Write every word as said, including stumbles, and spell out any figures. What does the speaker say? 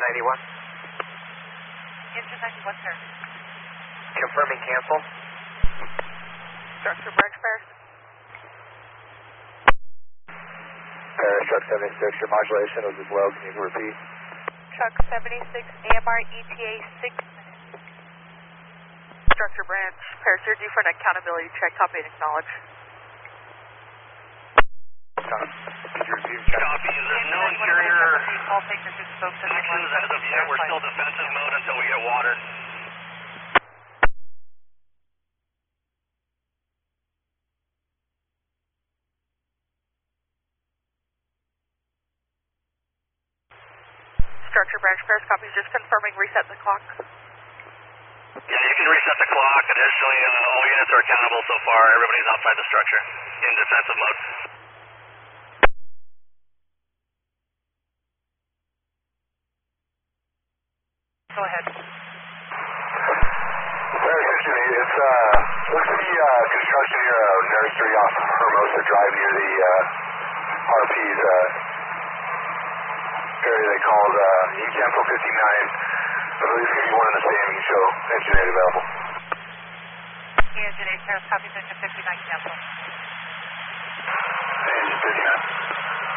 ninety-one. Engine ninety-one, sir. Confirming cancel. Structure branch Paris. Paris, truck seventy-six, your modulation was as low. Can you repeat? Truck seventy-six, A M R E T A six minutes. Structure branch Paris, you're due for an accountability check. Copy and acknowledge. Could you review check? Copy. There's no interior All takers who spoke to actions as of yet. We're still defensive mode until we get water. Structure branch Paris, copy. Just confirming reset the clock. Yeah, you can reset the clock. Additionally, uh, all units are accountable so far. Everybody's outside the structure in defensive mode. Go ahead. Paris, excuse me. It's, uh, looks to be, uh, construction here, uh, nursery off Hermosa Drive near the, uh, R P's, uh, area they called, uh, you cancel fifty-nine. I believe it's going to be one and the same. You can show engine eight available. Engine eight, Paris, copy, engine fifty-nine, cancel. Engine fifty-nine.